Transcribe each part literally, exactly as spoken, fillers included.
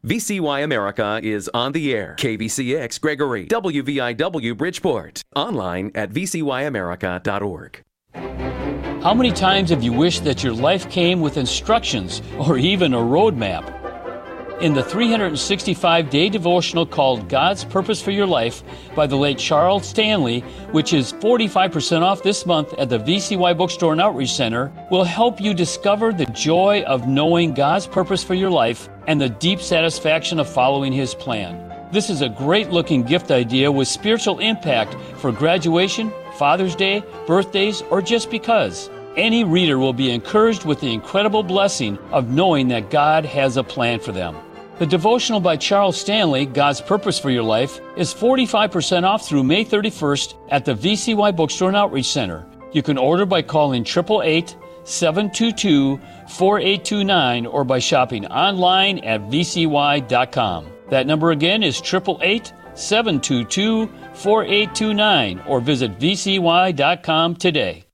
V C Y America is on the air. K B C X Gregory, W V I W Bridgeport. Online at v c y america dot org. How many times have you wished that your life came with instructions or even a roadmap? In the three hundred sixty-five day devotional called God's Purpose for Your Life by the late Charles Stanley, which is forty-five percent off this month at the V C Y Bookstore and Outreach Center, will help you discover the joy of knowing God's purpose for your life and the deep satisfaction of following His plan. This is a great-looking gift idea with spiritual impact for graduation, Father's Day, birthdays, or just because. Any reader will be encouraged with the incredible blessing of knowing that God has a plan for them. The devotional by Charles Stanley, God's Purpose for Your Life, is forty-five percent off through May thirty-first at the V C Y Bookstore and Outreach Center. You can order by calling eight eight eight, seven two two, four eight two nine or by shopping online at v c y dot com. That number again is eight eight eight, seven two two, four eight two nine or visit v c y dot com today.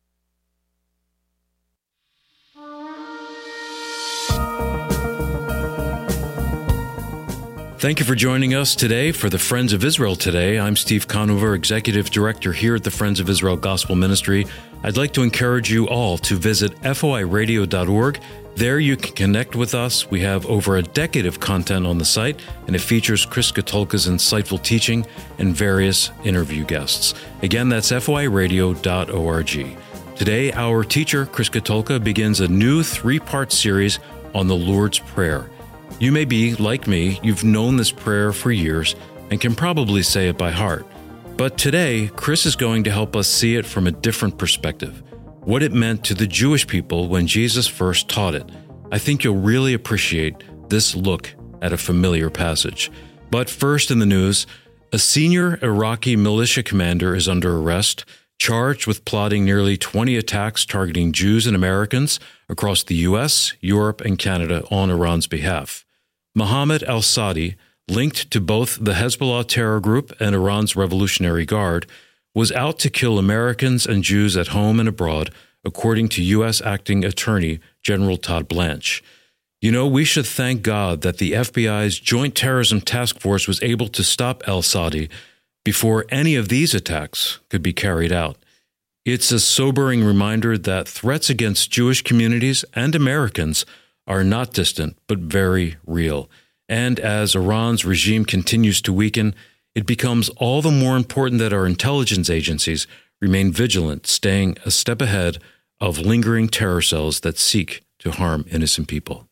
Thank you for joining us today for the Friends of Israel Today. I'm Steve Conover, Executive Director here at the Friends of Israel Gospel Ministry. I'd like to encourage you all to visit f o i radio dot org. There you can connect with us. We have over a decade of content on the site, and it features Chris Katulka's insightful teaching and various interview guests. Again, that's f o i radio dot org. Today, our teacher, Chris Katulka, begins a new three-part series on the Lord's Prayer. You may be, like me, you've known this prayer for years and can probably say it by heart. But today, Chris is going to help us see it from a different perspective, what it meant to the Jewish people when Jesus first taught it. I think you'll really appreciate this look at a familiar passage. But first in the news, a senior Iraqi militia commander is under arrest, charged with plotting nearly twenty attacks targeting Jews and Americans across the U S, Europe, and Canada on Iran's behalf. Mohammed al-Sadi, linked to both the Hezbollah terror group and Iran's Revolutionary Guard, was out to kill Americans and Jews at home and abroad, according to U S Acting Attorney General Todd Blanche. You know, we should thank God that the F B I's Joint Terrorism Task Force was able to stop al-Sadi before any of these attacks could be carried out. It's a sobering reminder that threats against Jewish communities and Americans are not distant, but very real. And as Iran's regime continues to weaken, it becomes all the more important that our intelligence agencies remain vigilant, staying a step ahead of lingering terror cells that seek to harm innocent people.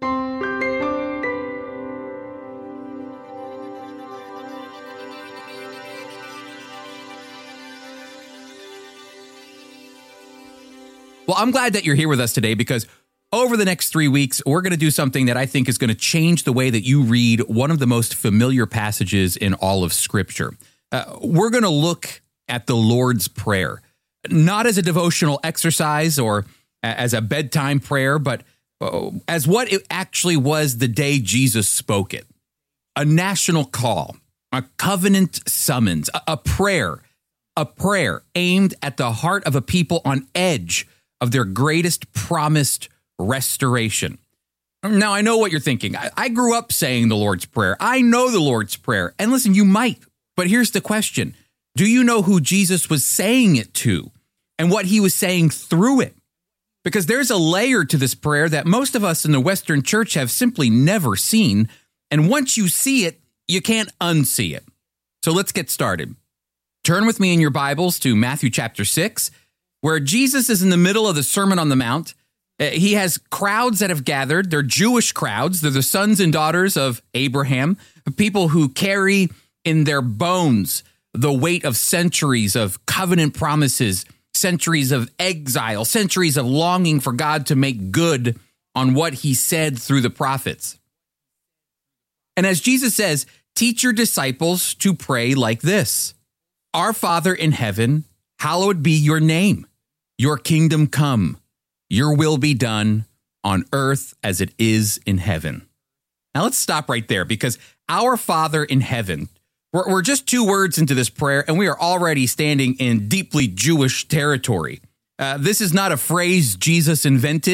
Well, I'm glad that you're here with us today because over the next three weeks, we're going to do something that I think is going to change the way that you read one of the most familiar passages in all of Scripture. Uh, we're going to look at the Lord's Prayer, not as a devotional exercise or as a bedtime prayer, but uh, as what it actually was the day Jesus spoke it. A national call, a covenant summons, a, a prayer, a prayer aimed at the heart of a people on edge of their greatest promised restoration. Now, I know what you're thinking. I, I grew up saying the Lord's Prayer. I know the Lord's Prayer. And listen, you might, but here's the question. Do you know who Jesus was saying it to and what he was saying through it? Because there's a layer to this prayer that most of us in the Western church have simply never seen. And once you see it, you can't unsee it. So let's get started. Turn with me in your Bibles to Matthew chapter six, where Jesus is in the middle of the Sermon on the Mount. He has crowds that have gathered. They're Jewish crowds. They're the sons and daughters of Abraham, people who carry in their bones the weight of centuries of covenant promises, centuries of exile, centuries of longing for God to make good on what he said through the prophets. And as Jesus says, teach your disciples to pray like this. Our Father in heaven, hallowed be your name. Your kingdom come. Your will be done on earth as it is in heaven. Now let's stop right there because our Father in heaven, we're, we're just two words into this prayer and we are already standing in deeply Jewish territory. Uh, this is not a phrase Jesus invented.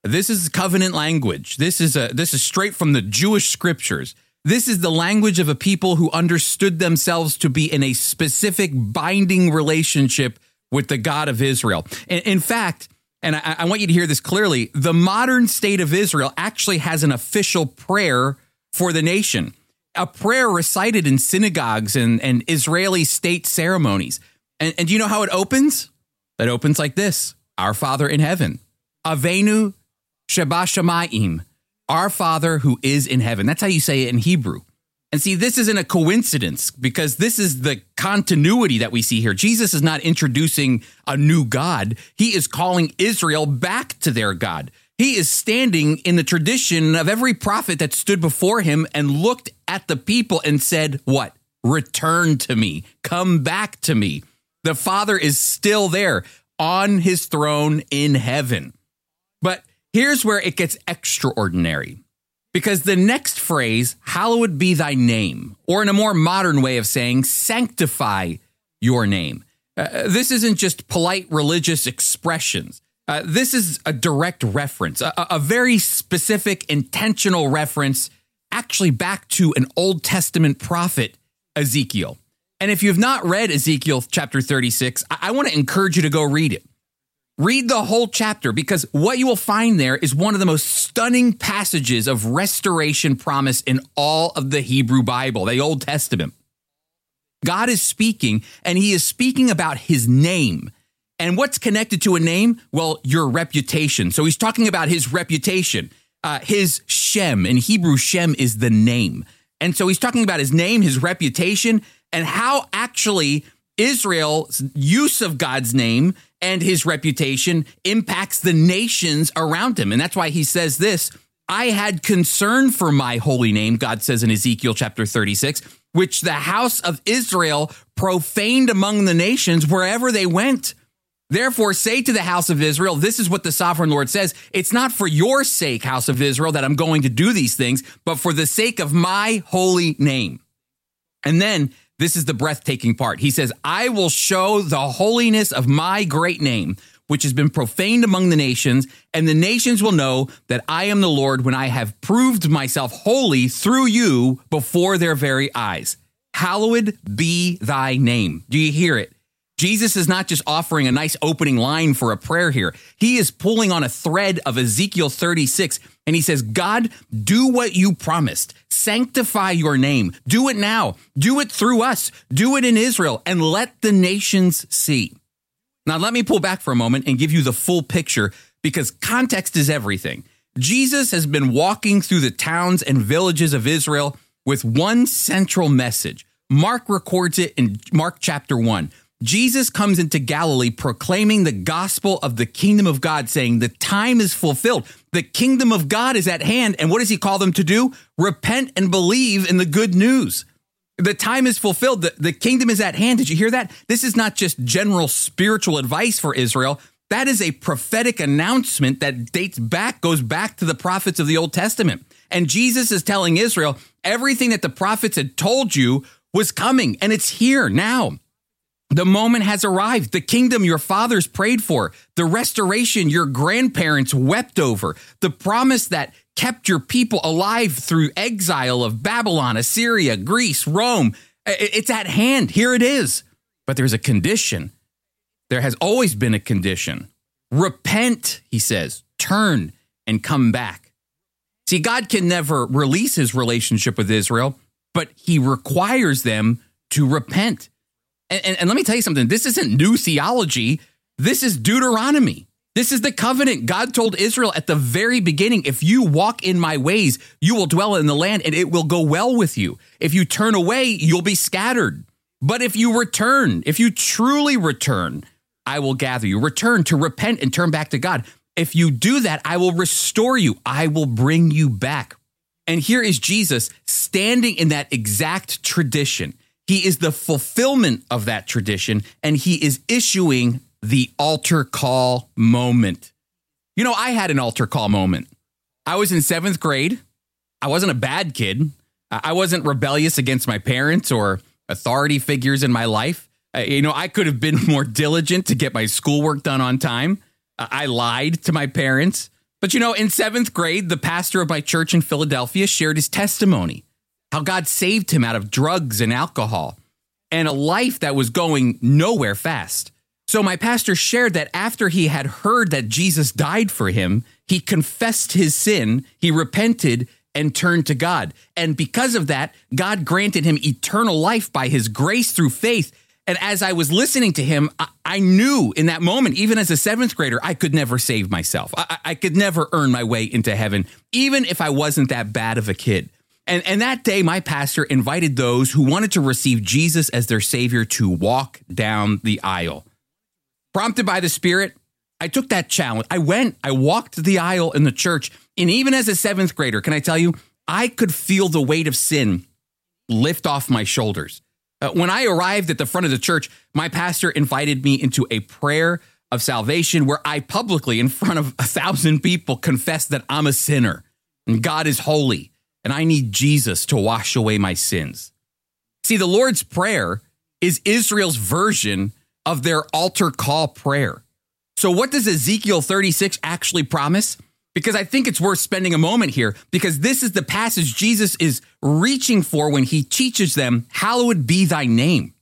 This is covenant language. This is a this is straight from the Jewish scriptures. This is the language of a people who understood themselves to be in a specific binding relationship with the God of Israel. In, in fact, and I, I want you to hear this clearly, the modern state of Israel actually has an official prayer for the nation, a prayer recited in synagogues and, and Israeli state ceremonies. And, and do you know how it opens? It opens like this: Our Father in heaven, Avenu Sheba Shamayim, our Father who is in heaven. That's how you say it in Hebrew. And see, this isn't a coincidence, because this is the continuity that we see here. Jesus is not introducing a new God. He is calling Israel back to their God. He is standing in the tradition of every prophet that stood before him and looked at the people and said, what? Return to me. Come back to me. The Father is still there on his throne in heaven. But here's where it gets extraordinary, because the next phrase, hallowed be thy name, or in a more modern way of saying, sanctify your name. Uh, this isn't just polite religious expressions. Uh, this is a direct reference, a, a very specific, intentional reference, actually back to an Old Testament prophet, Ezekiel. And if you've not read Ezekiel chapter thirty-six, I, I want to encourage you to go read it. Read the whole chapter, because what you will find there is one of the most stunning passages of restoration promise in all of the Hebrew Bible, the Old Testament. God is speaking, and he is speaking about his name. And what's connected to a name? Well, your reputation. So he's talking about his reputation, uh, his Shem. In Hebrew, Shem is the name. And so he's talking about his name, his reputation, and how actually Israel's use of God's name and his reputation impacts the nations around him. And that's why he says this: I had concern for my holy name, God says in Ezekiel chapter thirty-six, which the house of Israel profaned among the nations wherever they went. Therefore, say to the house of Israel, this is what the sovereign Lord says: it's not for your sake, house of Israel, that I'm going to do these things, but for the sake of my holy name. And then this is the breathtaking part. He says, I will show the holiness of my great name, which has been profaned among the nations, and the nations will know that I am the Lord when I have proved myself holy through you before their very eyes. Hallowed be thy name. Do you hear it? Jesus is not just offering a nice opening line for a prayer here. He is pulling on a thread of Ezekiel thirty-six, and he says, God, do what you promised. Sanctify your name. Do it now. Do it through us. Do it in Israel, and let the nations see. Now, let me pull back for a moment and give you the full picture, because context is everything. Jesus has been walking through the towns and villages of Israel with one central message. Mark records it in Mark chapter one. Jesus comes into Galilee proclaiming the gospel of the kingdom of God, saying the time is fulfilled. The kingdom of God is at hand. And what does he call them to do? Repent and believe in the good news. The time is fulfilled. The, the kingdom is at hand. Did you hear that? This is not just general spiritual advice for Israel. That is a prophetic announcement that dates back, goes back to the prophets of the Old Testament. And Jesus is telling Israel, everything that the prophets had told you was coming, and it's here now. The moment has arrived. The kingdom your fathers prayed for, the restoration your grandparents wept over, the promise that kept your people alive through exile of Babylon, Assyria, Greece, Rome. It's at hand. Here it is. But there's a condition. There has always been a condition. Repent, he says, turn and come back. See, God can never release his relationship with Israel, but he requires them to repent. And, and, and let me tell you something. This isn't new theology. This is Deuteronomy. This is the covenant. God told Israel at the very beginning, if you walk in my ways, you will dwell in the land and it will go well with you. If you turn away, you'll be scattered. But if you return, if you truly return, I will gather you. Return to repent and turn back to God. If you do that, I will restore you. I will bring you back. And here is Jesus standing in that exact tradition. He is the fulfillment of that tradition, and he is issuing the altar call moment. You know, I had an altar call moment. I was in seventh grade. I wasn't a bad kid. I wasn't rebellious against my parents or authority figures in my life. Uh, you know, I could have been more diligent to get my schoolwork done on time. Uh, I lied to my parents. But you know, in seventh grade, the pastor of my church in Philadelphia shared his testimony, how God saved him out of drugs and alcohol and a life that was going nowhere fast. So my pastor shared that after he had heard that Jesus died for him, he confessed his sin, he repented, and turned to God. And because of that, God granted him eternal life by his grace through faith. And as I was listening to him, I, I knew in that moment, even as a seventh grader, I could never save myself. I, I could never earn my way into heaven, even if I wasn't that bad of a kid. And, and that day, my pastor invited those who wanted to receive Jesus as their Savior to walk down the aisle. Prompted by the Spirit, I took that challenge. I went, I walked the aisle in the church. And even as a seventh grader, can I tell you, I could feel the weight of sin lift off my shoulders. Uh, when I arrived at the front of the church, my pastor invited me into a prayer of salvation where I publicly, in front of a thousand people, confessed that I'm a sinner and God is holy and I need Jesus to wash away my sins. See, the Lord's Prayer is Israel's version of their altar call prayer. So what does Ezekiel thirty-six actually promise? Because I think it's worth spending a moment here, because this is the passage Jesus is reaching for when he teaches them, hallowed be thy name.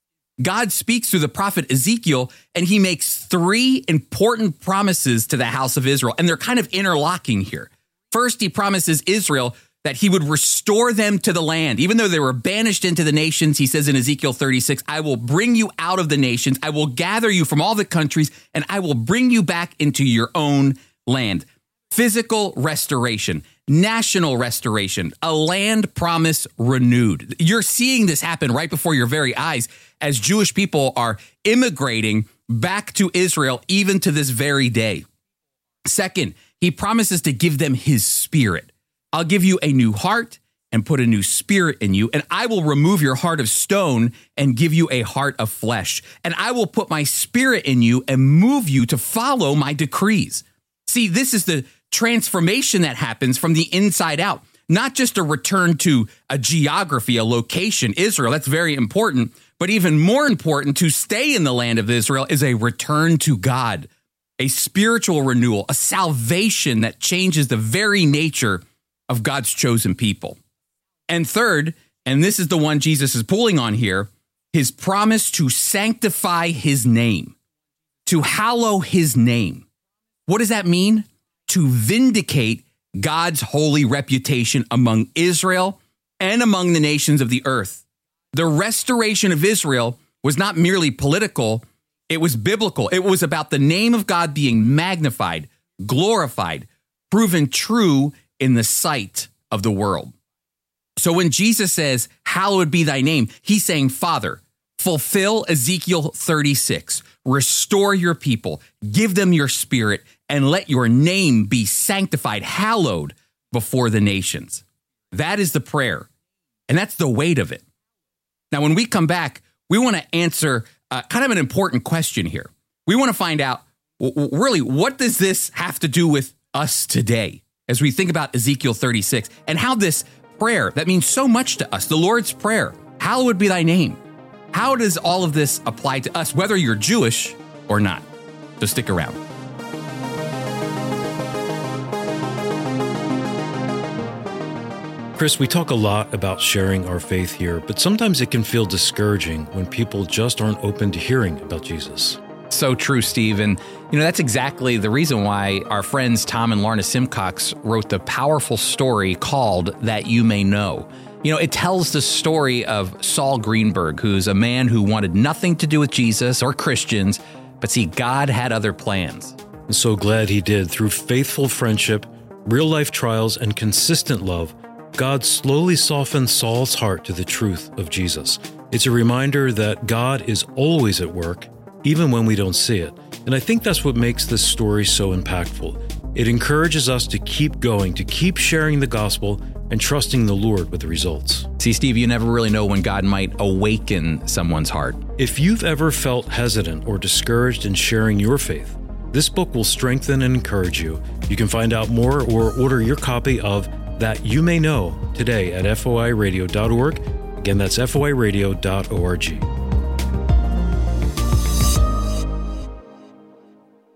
God speaks through the prophet Ezekiel, and he makes three important promises to the house of Israel, and they're kind of interlocking here. First, he promises Israel that he would restore them to the land. Even though they were banished into the nations, he says in Ezekiel thirty-six, I will bring you out of the nations, I will gather you from all the countries, and I will bring you back into your own land. Physical restoration, national restoration, a land promise renewed. You're seeing this happen right before your very eyes as Jewish people are immigrating back to Israel, even to this very day. Second, he promises to give them his Spirit. I'll give you a new heart and put a new spirit in you, and I will remove your heart of stone and give you a heart of flesh. And I will put my Spirit in you and move you to follow my decrees. See, this is the transformation that happens from the inside out, not just a return to a geography, a location, Israel. That's very important. But even more important, to stay in the land of Israel is a return to God, a spiritual renewal, a salvation that changes the very nature of God's chosen people. And third, and this is the one Jesus is pulling on here, his promise to sanctify his name, to hallow his name. What does that mean? To vindicate God's holy reputation among Israel and among the nations of the earth. The restoration of Israel was not merely political, it was biblical. It was about the name of God being magnified, glorified, proven true in the sight of the world. So when Jesus says, hallowed be thy name, he's saying, Father, fulfill Ezekiel thirty-six, restore your people, give them your Spirit, and let your name be sanctified, hallowed before the nations. That is the prayer, and that's the weight of it. Now, when we come back, we want to answer uh, kind of an important question here. We want to find out, w- really, what does this have to do with us today as we think about Ezekiel thirty-six and how this prayer that means so much to us, the Lord's Prayer, hallowed be thy name. How does all of this apply to us, whether you're Jewish or not? So stick around. Chris, we talk a lot about sharing our faith here, but sometimes it can feel discouraging when people just aren't open to hearing about Jesus. So true, Steve. And, you know, that's exactly the reason why our friends Tom and Lorna Simcox wrote the powerful story called That You May Know. You know, it tells the story of Saul Greenberg, who's a man who wanted nothing to do with Jesus or Christians, but see, God had other plans. I'm so glad he did. Through faithful friendship, real-life trials, and consistent love, God slowly softened Saul's heart to the truth of Jesus. It's a reminder that God is always at work, even when we don't see it. And I think that's what makes this story so impactful. It encourages us to keep going, to keep sharing the gospel and trusting the Lord with the results. See, Steve, you never really know when God might awaken someone's heart. If you've ever felt hesitant or discouraged in sharing your faith, this book will strengthen and encourage you. You can find out more or order your copy of That You May Know today at F O I radio dot org. Again, that's F O I radio dot org.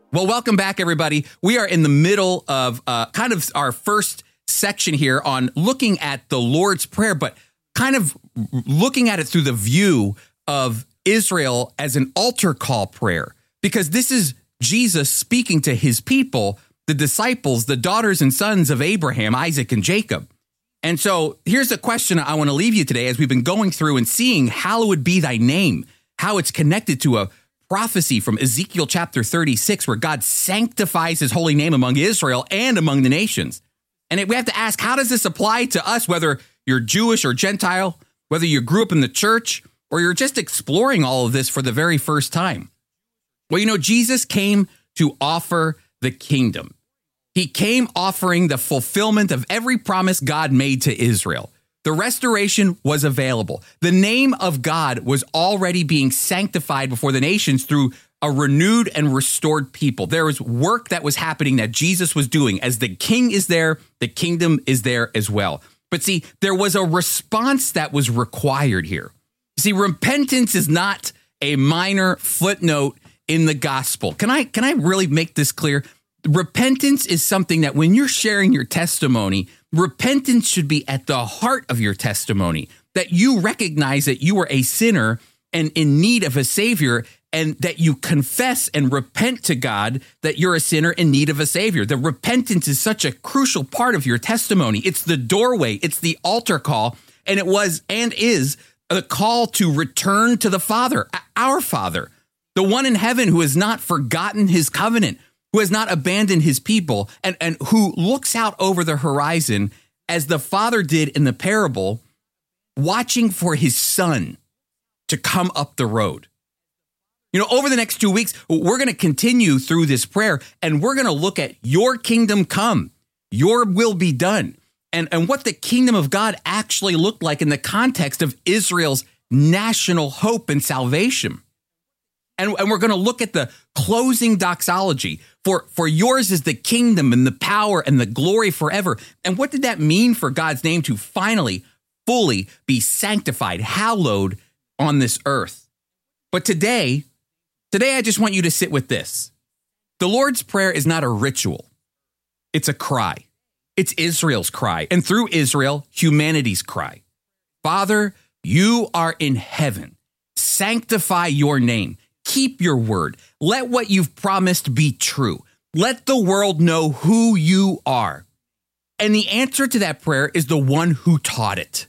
Well, welcome back, everybody. We are in the middle of uh, kind of our first section here on looking at the Lord's Prayer, but kind of looking at it through the view of Israel as an altar call prayer, because this is Jesus speaking to his people, the disciples, the daughters and sons of Abraham, Isaac, and Jacob. And so here's the question I want to leave you today as we've been going through and seeing hallowed be thy name, how it's connected to a prophecy from Ezekiel chapter thirty-six, where God sanctifies his holy name among Israel and among the nations. And we have to ask, how does this apply to us, whether you're Jewish or Gentile, whether you grew up in the church, or you're just exploring all of this for the very first time? Well, you know, Jesus came to offer the kingdom. He came offering the fulfillment of every promise God made to Israel. The restoration was available. The name of God was already being sanctified before the nations through a renewed and restored people. There was work that was happening that Jesus was doing. As the king is there, the kingdom is there as well. But see, there was a response that was required here. See, repentance is not a minor footnote in the gospel. Can I, can I really make this clear? Repentance is something that when you're sharing your testimony, repentance should be at the heart of your testimony, that you recognize that you are a sinner and in need of a savior, and that you confess and repent to God that you're a sinner in need of a savior. The repentance is such a crucial part of your testimony. It's the doorway. It's the altar call. And it was and is a call to return to the Father, our Father, the one in heaven who has not forgotten his covenant, who has not abandoned his people, and, and who looks out over the horizon as the father did in the parable, watching for his son to come up the road. You know, over the next two weeks, we're going to continue through this prayer, and we're going to look at your kingdom come, your will be done, and, and what the kingdom of God actually looked like in the context of Israel's national hope and salvation. And, and we're going to look at the closing doxology. For, for yours is the kingdom and the power and the glory forever. And what did that mean for God's name to finally, fully be sanctified, hallowed on this earth? But today, today I just want you to sit with this. The Lord's Prayer is not a ritual. It's a cry. It's Israel's cry. And through Israel, humanity's cry. Father, you are in heaven. Sanctify your name. Keep your word. Let what you've promised be true. Let the world know who you are. And the answer to that prayer is the one who taught it,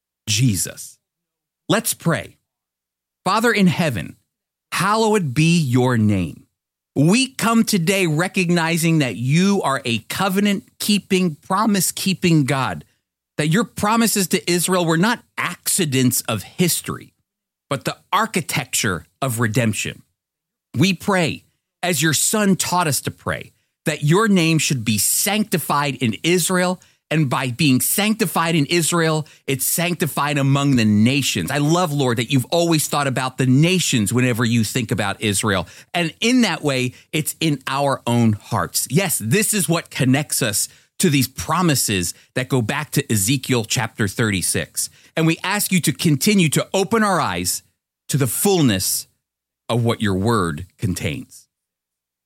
Jesus. Let's pray. Father in heaven, hallowed be your name. We come today recognizing that you are a covenant-keeping, promise-keeping God, that your promises to Israel were not accidents of history, but the architecture of redemption. We pray, as your son taught us to pray, that your name should be sanctified in Israel, and by being sanctified in Israel, it's sanctified among the nations. I love, Lord, that you've always thought about the nations whenever you think about Israel. And in that way, it's in our own hearts. Yes, this is what connects us to these promises that go back to Ezekiel chapter thirty-six. And we ask you to continue to open our eyes to the fullness of what your word contains.